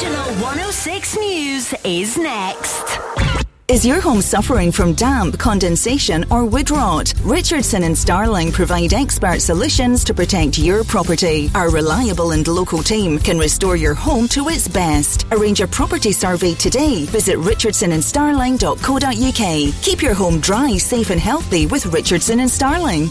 Original 106 News is next. Is your home suffering from damp, condensation or wood rot? Richardson and Starling provide expert solutions to protect your property. Our reliable and local team can restore your home to its best. Arrange a property survey today. Visit richardsonandstarling.co.uk. Keep your home dry, safe and healthy with Richardson and Starling.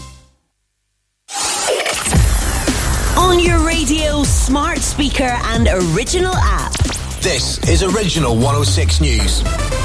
On your radio, smart speaker and Original app. This is Original 106 News.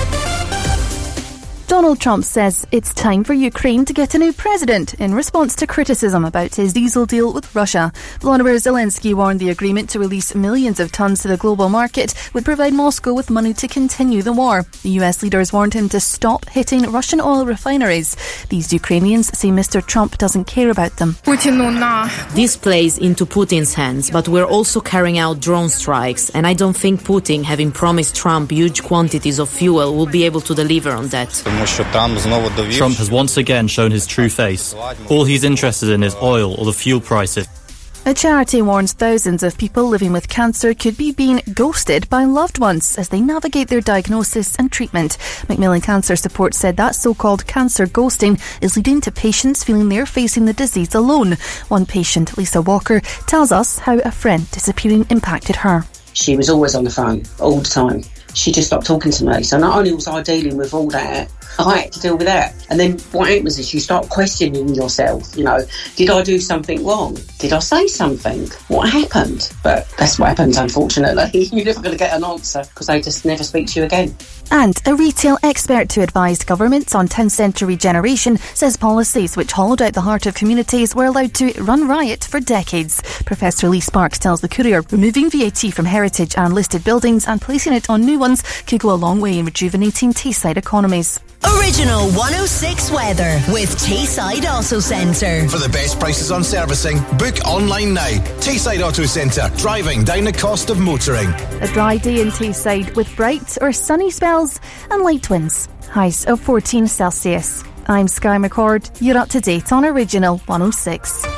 Donald Trump says it's time for Ukraine to get a new president in response to criticism about his diesel deal with Russia. Volodymyr Zelensky warned the agreement to release millions of tons to the global market would provide Moscow with money to continue the war. The US leaders warned him to stop hitting Russian oil refineries. These Ukrainians say Mr. Trump doesn't care about them. This plays into Putin's hands, but we're also carrying out drone strikes, and I don't think Putin, having promised Trump huge quantities of fuel, will be able to deliver on that. Trump has once again shown his true face. All he's interested in is oil or the fuel prices. A charity warns thousands of people living with cancer could be being ghosted by loved ones as they navigate their diagnosis and treatment. Macmillan Cancer Support said that so-called cancer ghosting is leading to patients feeling they're facing the disease alone. One patient, Lisa Walker, tells us how a friend disappearing impacted her. She was always on the phone, all the time. She just stopped talking to me. So not only was I dealing with all that, I had to deal with that. And then what happens is you start questioning yourself. You know, did I do something wrong? Did I say something? What happened? But that's what happens, unfortunately. You're never going to get an answer because they just never speak to you again. And a retail expert who advised governments on town centre regeneration says policies which hollowed out the heart of communities were allowed to run riot for decades. Professor Lee Sparks tells the Courier removing VAT from heritage and listed buildings and placing it on new ones could go a long way in rejuvenating Tayside economies. Original 106 weather with Tayside Auto Centre. For the best prices on servicing, book online now. Tayside Auto Centre, driving down the cost of motoring. A dry day in Tayside with bright or sunny spells and light winds. Highs of 14 Celsius. I'm Sky McCord. You're up to date on Original 106.